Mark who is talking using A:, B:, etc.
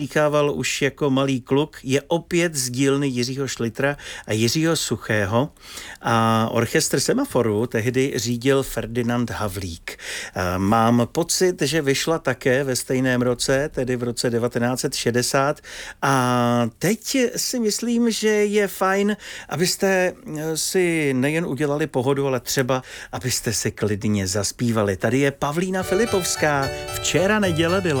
A: slýchával už jako malý kluk, je opět z dílny Jiřího Šlitra a Jiřího Suchého a orchestr Semaforu tehdy řídil Ferdinand Havlík. Mám pocit, že vyšla také ve stejném roce, tedy v roce 1960 a teď si myslím, že je fajn, abyste si nejen udělali pohodu, ale třeba abyste si klidně zaspívali. Tady je Pavlína Filipovská. Včera neděle byla.